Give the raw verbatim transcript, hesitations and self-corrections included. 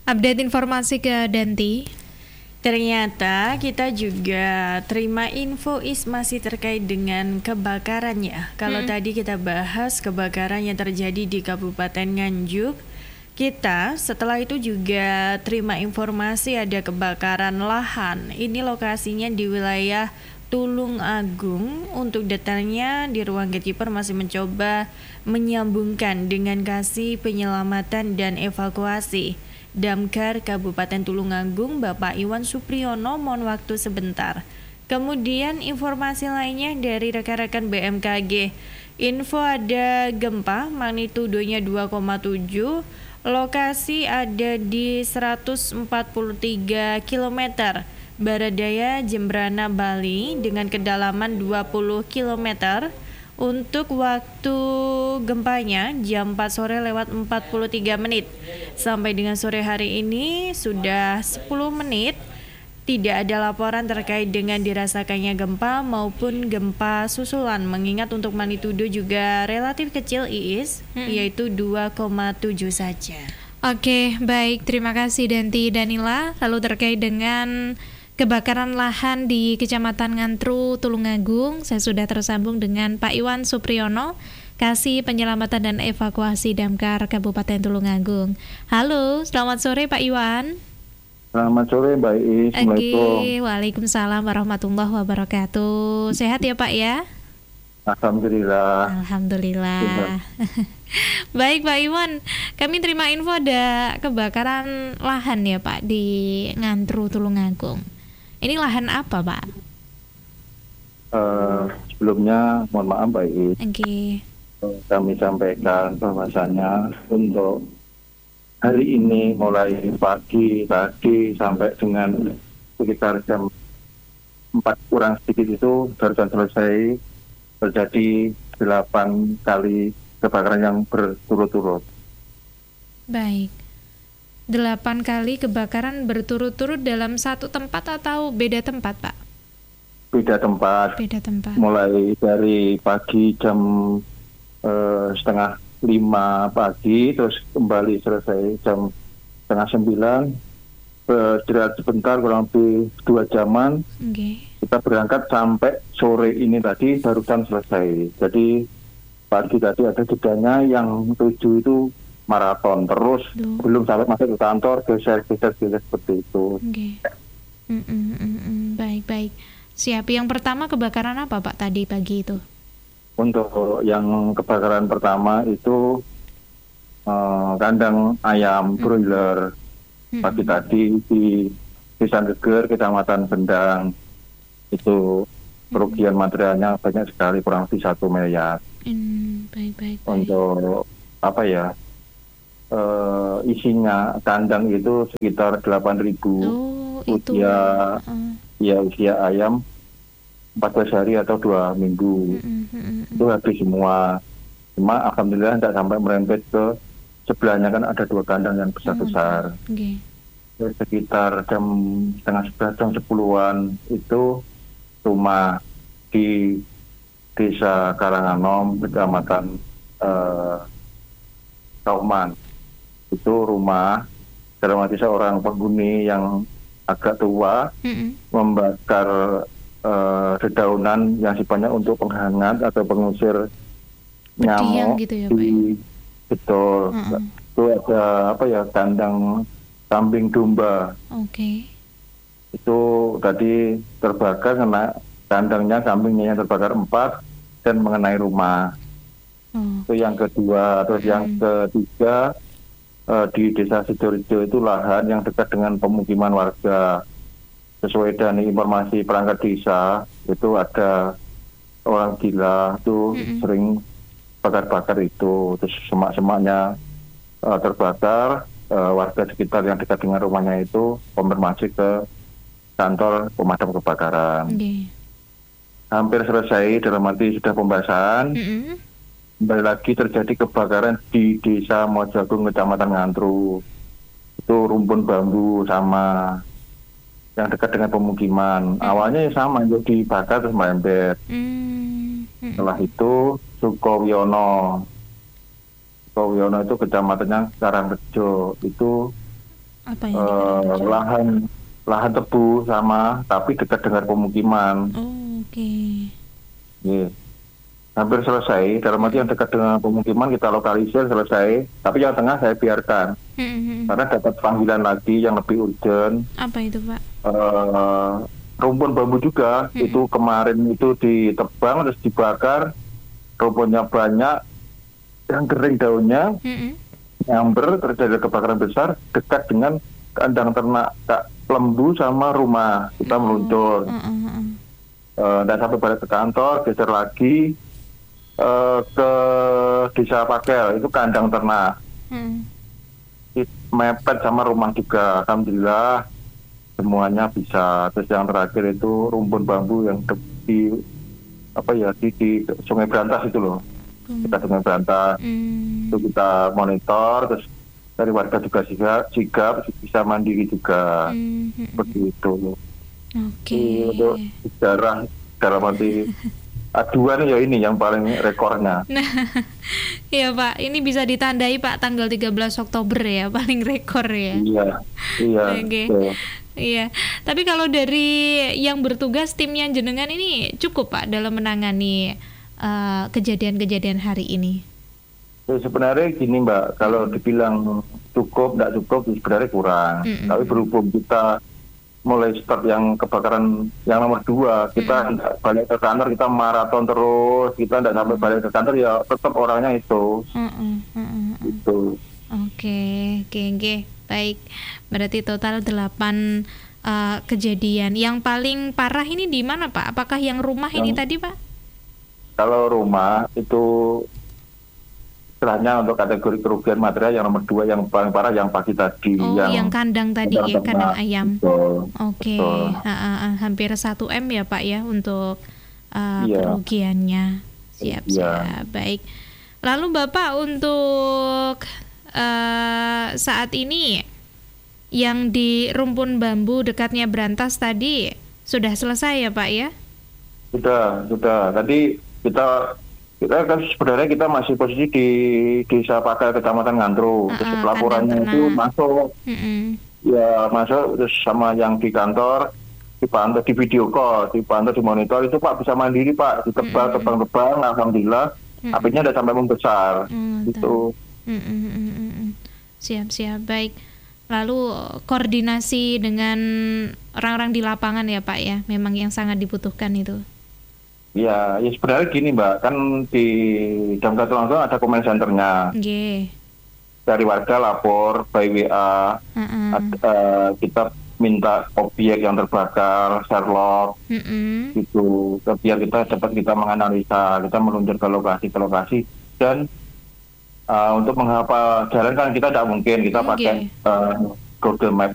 Update informasi ke Danti. Ternyata kita juga terima info is masih terkait dengan kebakarannya. Kalau hmm. tadi kita bahas kebakaran yang terjadi di Kabupaten Nganjuk, kita setelah itu juga terima informasi ada kebakaran lahan. Ini lokasinya di wilayah Tulung Agung. Untuk detailnya di ruang gatekeeper masih mencoba menyambungkan dengan kasih penyelamatan dan evakuasi. Damkar Kabupaten Tulung Agung Bapak Iwan Supriyono mohon waktu sebentar. Kemudian informasi lainnya dari rekan-rekan B M K G. Info ada gempa magnitudonya dua koma tujuh. Lokasi ada di seratus empat puluh tiga kilometer barat daya Jembrana, Bali dengan kedalaman dua puluh kilometer. Untuk waktu gempanya jam empat sore lewat empat puluh tiga menit. Sampai dengan sore hari ini sudah sepuluh menit. Tidak ada laporan terkait dengan dirasakannya gempa maupun gempa susulan. Mengingat untuk magnitudo juga relatif kecil Iis, hmm. yaitu dua koma tujuh saja. Oke, baik. Terima kasih Danti Danila. Lalu terkait dengan kebakaran lahan di Kecamatan Ngantru, Tulungagung, saya sudah tersambung dengan Pak Iwan Supriyono, Kasih Penyelamatan dan Evakuasi Damkar Kabupaten Tulungagung. Halo, selamat sore Pak Iwan. Selamat sore Mbak Is. Assalamualaikum. Waalaikumsalam warahmatullahi wabarakatuh. Sehat ya Pak ya? Alhamdulillah. Alhamdulillah. Baik Pak Iwan, kami terima info ada kebakaran lahan ya Pak di Ngantru, Tulungagung. Ini lahan apa, Pak? Uh, sebelumnya mohon maaf, Mbak Is. Oke. Okay. Kami sampaikan bahwasanya untuk hari ini mulai pagi tadi sampai dengan sekitar jam empat kurang sedikit itu baru selesai terjadi delapan kali kebakaran yang berturut-turut. Baik. Delapan kali kebakaran berturut-turut dalam satu tempat atau beda tempat, Pak? Beda tempat. Beda tempat. Mulai dari pagi jam eh, setengah lima pagi, terus kembali selesai jam setengah sembilan. Berjarak sebentar kurang lebih dua jaman. Okay. Kita berangkat sampai sore ini tadi barusan selesai. Jadi pagi tadi ada jedanya yang tujuh itu maraton terus. Duh. Belum sampai masuk ke kantor geser-geser-geser seperti itu. Oke. Okay. Baik baik. Siap. Yang pertama kebakaran apa Pak tadi pagi itu? Untuk yang kebakaran pertama itu uh, kandang ayam mm. broiler mm. pagi tadi di Desa Geger, Kecamatan Bendang. Itu kerugian mm. materialnya banyak sekali, kurang lebih satu miliar. Mm. Baik baik. Untuk apa ya? Uh, isinya kandang itu sekitar delapan ribu. Oh, usia uh. ya usia ayam empat belas hari atau dua minggu. Mm-hmm. Itu habis semua. Cuma alhamdulillah tidak sampai merembet ke sebelahnya, kan ada dua kandang yang besar-besar. Okay. Sekitar jam setengah sebelas, jam sepuluhan itu rumah di Desa Karanganom, Kecamatan uh, Kauman. Itu rumah dalam arti seorang penghuni yang agak tua mm-hmm. membakar uh, dedaunan yang sifatnya untuk penghangat atau pengusir nyamuk gitu ya, di betul uh-uh. Itu ada apa ya kandang kambing domba. Oke. Okay. Itu tadi terbakar karena kandangnya kambingnya yang terbakar empat dan mengenai rumah. Oh. Itu yang kedua. Terus hmm. yang ketiga Uh, di Desa Sidorejo itu lahan yang dekat dengan pemukiman warga. Sesuai dengan informasi perangkat desa, itu ada orang gila itu mm-hmm. sering bakar-bakar itu, terus semak-semaknya uh, terbakar. Uh, warga sekitar yang dekat dengan rumahnya itu konfirmasi ke kantor pemadam kebakaran. Okay. Hampir selesai dalam arti sudah pembahasan. Mm-hmm. Kembali lagi terjadi kebakaran di Desa Mojagung, Kecamatan Ngantru. Itu rumpun bambu sama yang dekat dengan pemukiman. Mm. Awalnya ya sama, untuk dibakar terus merembet. Mm. Mm. Setelah itu Sukowiono. Sukowiono itu kecamatannya Karangrejo. Itu Apa yang uh, dikerjakan? lahan lahan tebu sama, tapi dekat dengan pemukiman. Oh, oke. Okay. Yeah. Hampir selesai. Dalam arti yang dekat dengan pemukiman kita lokalisir selesai, tapi yang tengah saya biarkan. Hmm. Karena dapat panggilan lagi yang lebih urgent. Apa itu, Pak? Uh, rumpun bambu juga, hmm. itu kemarin itu ditebang terus dibakar, rumputnya banyak, yang kering daunnya, hmm. nyamber, terjadi kebakaran besar dekat dengan kandang ternak Kak lembu sama rumah. Kita oh. meluncur. Uh, uh, uh. Uh, dan sampai balik ke kantor, geser lagi uh, ke desa Pakel, itu kandang ternak. Hmm. Mepet sama rumah juga. Alhamdulillah semuanya bisa. Terus yang terakhir itu rumpun bambu yang di apa ya di, di Sungai Berantas itu loh. Hmm. Kita Sungai Berantas. Hmm. Itu kita monitor, terus dari warga juga sigap, sigap bisa mandiri juga. Hmm. Seperti itu. Oke. Okay. Untuk sejarah dalam arti aduan ya ini yang paling rekornya. Nah, iya Pak, ini bisa ditandai Pak tanggal tiga belas Oktober ya, paling rekor ya. Iya, iya. Oke. Okay. Iya. Tapi kalau dari yang bertugas timnya jenengan ini cukup Pak dalam menangani uh, kejadian-kejadian hari ini? Ya, sebenarnya gini Mbak, kalau dibilang cukup, tidak cukup sebenarnya kurang. Mm-mm. Tapi berhubung kita mulai start yang kebakaran yang nomor dua, kita tidak mm. balik ke kantor, kita maraton terus, kita tidak sampai balik ke kantor, ya tetap orangnya itu. Mm-mm. Mm-mm. Itu. Oke, oke, oke, baik. Berarti total delapan uh, kejadian. Yang paling parah ini di mana Pak? Apakah yang rumah yang, ini tadi Pak? Kalau rumah itu istilahnya untuk kategori kerugian material yang nomor dua, yang paling parah yang pagi tadi. Oh, yang, yang kandang tadi ya, kandang ayam. Oke, okay. Hampir satu M ya Pak ya untuk uh, iya. kerugiannya. Siap-siap, iya. Baik. Lalu Bapak untuk uh, saat ini yang di rumpun bambu dekatnya Berantas tadi sudah selesai ya Pak ya? Sudah, sudah. Tadi kita Kita kan sebenarnya kita masih posisi di Desa Pakai, Kecamatan Ngantru. Uh, terus laporannya itu masuk, mm-hmm. ya masuk terus sama yang di kantor dipantau, di video call, dipantau, dimonitor itu Pak bisa mandiri Pak, ditebang, mm-hmm. tebang-tebang, alhamdulillah, mm-hmm. apinya udah sampai membesar. Mm-hmm. Itu. Mm-hmm. Siap-siap, baik. Lalu koordinasi dengan orang-orang di lapangan ya Pak ya, memang yang sangat dibutuhkan itu. Ya, ya sebenarnya gini Mbak, kan di Damkar Tulungagung ada comment centernya. Okay. Dari warga lapor by W A, uh-uh. Ad, uh, kita minta objek yang terbakar, Sherlock, uh-uh. gitu. Biar kita dapat kita menganalisa, kita meluncur ke lokasi ke lokasi dan uh, untuk menghafal jalan kan kita tidak mungkin, kita okay. pakai uh, Google Map